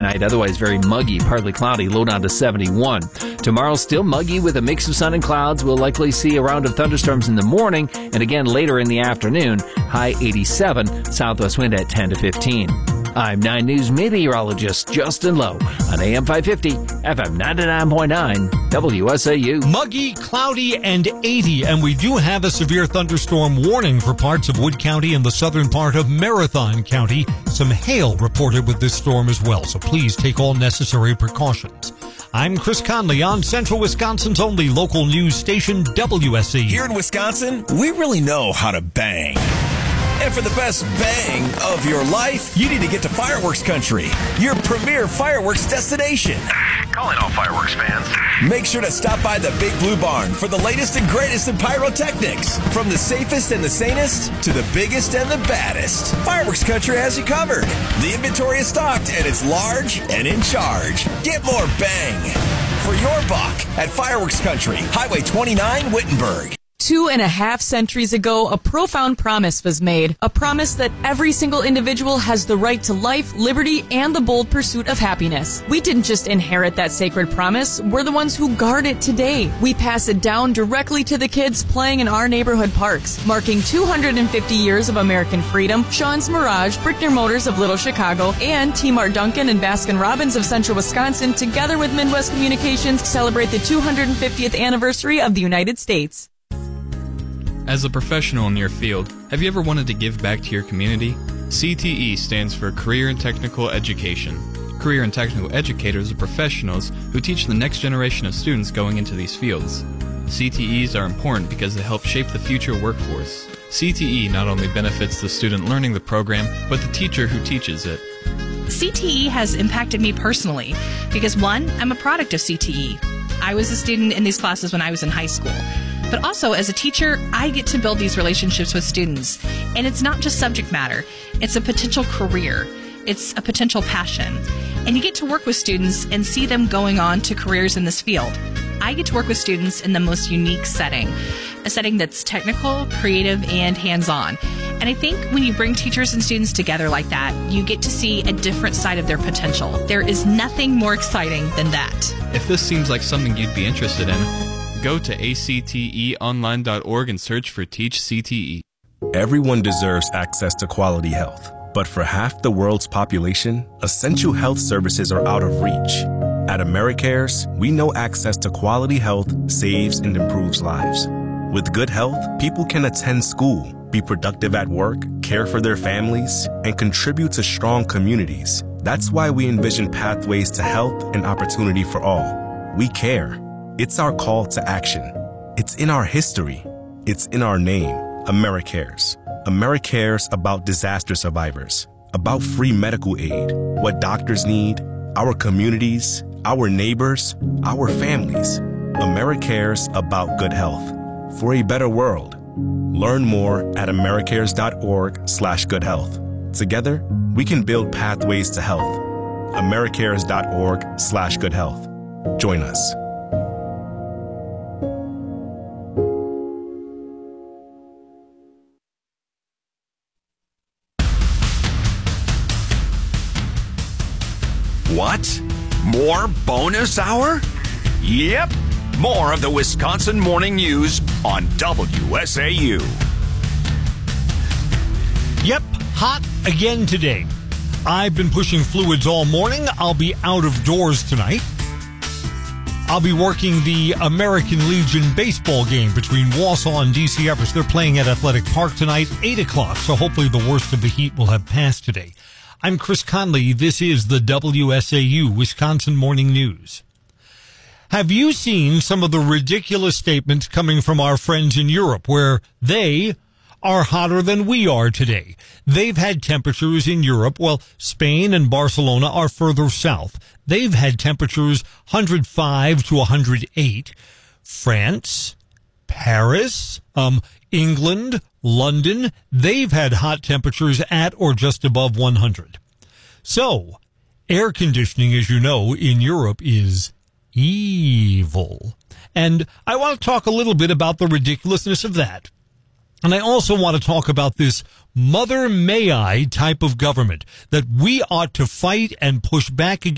tonight. Otherwise very muggy, partly cloudy, low down to 71. Tomorrow still muggy with a mix of sun and clouds. We'll likely see a round of thunderstorms in the morning and again later in the afternoon. High 87, southwest wind at 10 to 15. I'm 9 News meteorologist Justin Lowe on AM 550, FM 99.9, WSAU. Muggy, cloudy, and 80, and we do have a severe thunderstorm warning for parts of Wood County and the southern part of Marathon County. Some hail reported with this storm as well, so please take all necessary precautions. I'm Chris Conley on Central Wisconsin's only local news station, WSAU. Here in Wisconsin, we really know how to bang. And for the best bang of your life, you need to get to Fireworks Country, your premier fireworks destination. Calling all fireworks fans. Make sure to stop by the Big Blue Barn for the latest and greatest in pyrotechnics. From the safest and the sanest to the biggest and the baddest, Fireworks Country has you covered. The inventory is stocked and it's large and in charge. Get more bang for your buck at Fireworks Country, Highway 29, Wittenberg. 2.5 centuries ago, a profound promise was made. A promise that every single individual has the right to life, liberty, and the bold pursuit of happiness. We didn't just inherit that sacred promise. We're the ones who guard it today. We pass it down directly to the kids playing in our neighborhood parks. Marking 250 years of American freedom, Sean's Mirage, Brickner Motors of Little Chicago, and T-Mart Duncan and Baskin-Robbins of Central Wisconsin, together with Midwest Communications, celebrate the 250th anniversary of the United States. As a professional in your field, have you ever wanted to give back to your community? CTE stands for Career and Technical Education. Career and Technical Educators are professionals who teach the next generation of students going into these fields. CTEs are important because they help shape the future workforce. CTE not only benefits the student learning the program, but the teacher who teaches it. CTE has impacted me personally because, one, I'm a product of CTE. I was a student in these classes when I was in high school. But also, as a teacher, I get to build these relationships with students. And it's not just subject matter. It's a potential career. It's a potential passion. And you get to work with students and see them going on to careers in this field. I get to work with students in the most unique setting, a setting that's technical, creative, and hands-on. And I think when you bring teachers and students together like that, you get to see a different side of their potential. There is nothing more exciting than that. If this seems like something you'd be interested in, go to acteonline.org and search for Teach CTE. Everyone deserves access to quality health, but for half the world's population, essential health services are out of reach. At AmeriCares, we know access to quality health saves and improves lives. With good health, people can attend school, be productive at work, care for their families, and contribute to strong communities. That's why we envision pathways to health and opportunity for all. We care. It's our call to action. It's in our history. It's in our name, AmeriCares. AmeriCares about disaster survivors, about free medical aid, what doctors need, our communities, our neighbors, our families. AmeriCares about good health. For a better world. Learn more at americares.org/goodhealth. Together, we can build pathways to health. americares.org/goodhealth. Join us. What? More bonus hour? Yep. More of the Wisconsin Morning News on WSAU. Yep, hot again today. I've been pushing fluids all morning. I'll be out of doors tonight. I'll be working the American Legion baseball game between Wausau and DC Everest. They're playing at Athletic Park tonight, 8 o'clock, so hopefully the worst of the heat will have passed today. I'm Chris Conley. This is the WSAU Wisconsin Morning News. Have you seen some of the ridiculous statements coming from our friends in Europe where they are hotter than we are today? They've had temperatures in Europe. Well, Spain and Barcelona are further south. They've had temperatures 105 to 108. France, Paris, England, London, they've had hot temperatures at or just above 100. So, air conditioning, as you know, in Europe is evil. And I want to talk a little bit about the ridiculousness of that. And I also want to talk about this Mother May I type of government that we ought to fight and push back against.